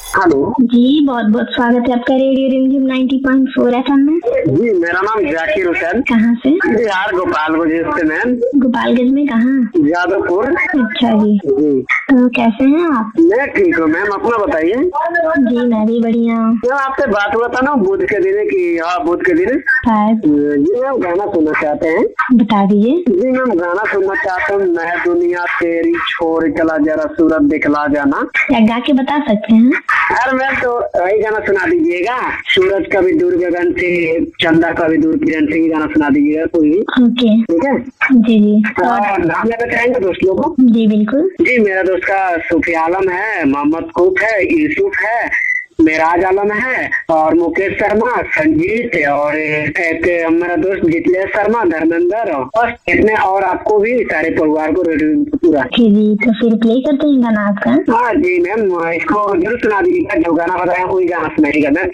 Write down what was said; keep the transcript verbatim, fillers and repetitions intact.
Hello जी, बहुत बहुत स्वागत है आपका रेडियो रिमझिम नाइंटी पॉइंट फोर एफएम में। जी, मेरा नाम जाकिर हुसैन। कहाँ से? बिहार गोपालगंज से मैम। गोपालगंज में कहाँ? जादवपुर। अच्छा जी। जी, तो कैसे हैं आप? मैं ठीक हूँ मैम, अपना बताइए। जी मैं भी बढ़िया हूँ। मैम आपसे बात हुआ था ना बुध के दिन की, हाँ बुध के दिन। शायद। जी मैम, गाना सुनना चाहते हैं। बता दीजिए। जी मैम, गाना सुनना चाहते हैं, मैं दुनिया तेरी छोड़ चला जरा सूरत दिखला जाना। क्या गा के बता सकते हैं? अरे मैम तो वही गाना सुना दीजिएगा, सूरज का भी दूर गगन से, चंदा का भी दूर किरण से, ही गाना सुना दीजिएगा कोई। ओके। ठीक है जी जी। और नाम लेना चाहेंगे दोस्त लोगों को? जी बिल्कुल। जी, मेरा दोस्त का सूफी आलम है, मोहम्मद कूक है, यूसुफ है, मेराज आलम है और मुकेश शर्मा, संजीत और एक मेरा दोस्त जितलेश शर्मा, धर्मेंद्र और इतने, और आपको भी सारे परिवार को रेडियो पूरा। जी जी, तो फिर प्ले करते हैं गाना आपका। हाँ जी मैम, इसको जरूर सुना दीजिएगा, जो गाना बताया वही गाना सुनाइएगा मैम।